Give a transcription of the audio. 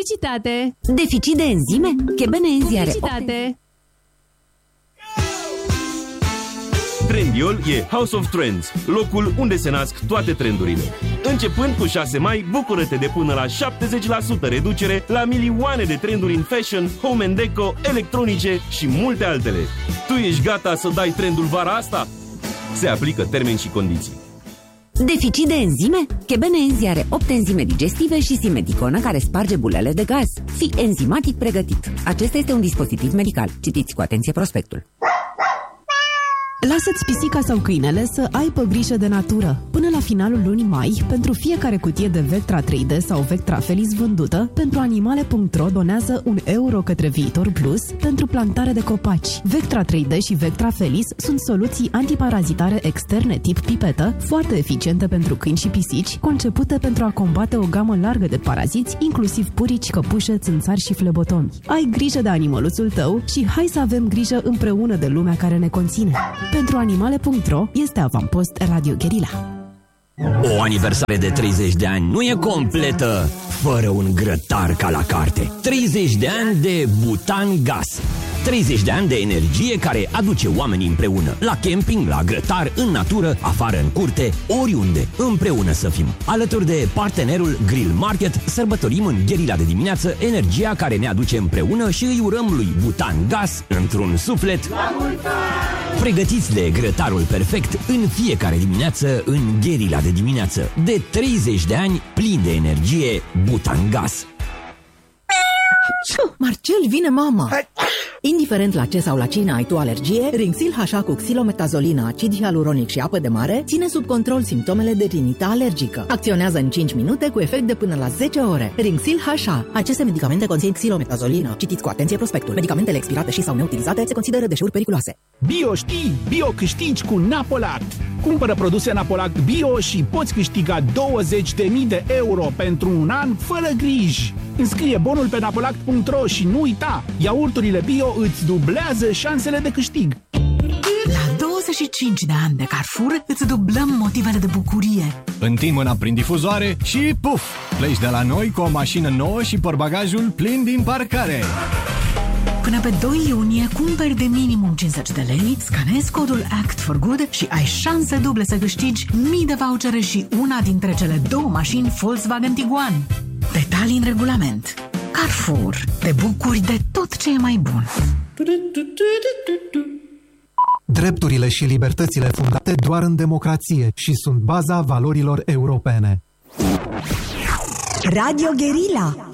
Publicitate. Deficit de enzime? Chebenezi are Publicitate. Trendyol e House of Trends, locul unde se nasc toate trendurile. Începând cu 6 mai, bucură-te de până la 70% reducere la milioane de trenduri în fashion, home and deco, electronice și multe altele. Tu ești gata să dai trendul vara asta? Se aplică termeni și condiții. Deficit de enzime? Chebenezi are 8 enzime digestive și simeticonă care sparge bulele de gaz. Fii enzimatic pregătit. Acesta este un dispozitiv medical. Citiți cu atenție prospectul. Lasă-ți pisica sau câinele să aibă grijă de natură. Până la finalul lunii mai, pentru fiecare cutie de Vectra 3D sau Vectra Felis vândută, pentru animale.ro donează €1 către Viitor Plus pentru plantare de copaci. Vectra 3D și Vectra Felis sunt soluții antiparazitare externe tip pipetă, foarte eficiente pentru câini și pisici, concepute pentru a combate o gamă largă de paraziți, inclusiv purici, căpușe, țânțari și flebotomi. Ai grijă de animăluțul tău și hai să avem grijă împreună de lumea care ne conține. Pentru animale.ro este avampost Radio Guerilla. O aniversare de 30 de ani nu e completă fără un grătar ca la carte. 30 de ani de butan gas. 30 de ani de energie care aduce oamenii împreună. La camping, la grătar, în natură, afară în curte, oriunde. Împreună să fim. Alături de partenerul Grill Market, sărbătorim în Guerilla de dimineață energia care ne aduce împreună și îi urăm lui Butan Gas, într-un suflet, pregătiți de grătarul perfect în fiecare dimineață în Guerilla de dimineață. De 30 de ani, plin de energie, Butan Gas. Marcel, vine mama! Indiferent la ce sau la cine ai tu alergie, Rinxil HA cu xilometazolină, acid hialuronic și apă de mare ține sub control simptomele de rinită alergică. Acționează în 5 minute cu efect de până la 10 ore. Rinxil HA. Aceste medicamente conțin xilometazolină. Citiți cu atenție prospectul. Medicamentele expirate și sau neutilizate se consideră deșeuri periculoase. Bio știi, bio câștigi cu Napolact. Cumpără produse Napolact Bio și poți câștiga 20.000 de euro pentru un an fără griji. Înscrie bonul pe napolact.ro și nu uita, iaurturile bio îți dublează șansele de câștig. La 25 de ani de Carrefour îți dublăm motivele de bucurie. Întind mâna prin difuzoare și puf! Pleci de la noi cu o mașină nouă și portbagajul plin din parcare. Până pe 2 iunie cumperi de minimum 50 de lei, scanezi codul Act for Good și ai șanse duble să câștigi mii de vouchere și una dintre cele 2 mașini Volkswagen Tiguan. Detalii în regulament. Carrefour. Te bucuri de tot ce e mai bun. Drepturile și libertățile fundate doar în democrație și sunt baza valorilor europene. Radio Guerilla.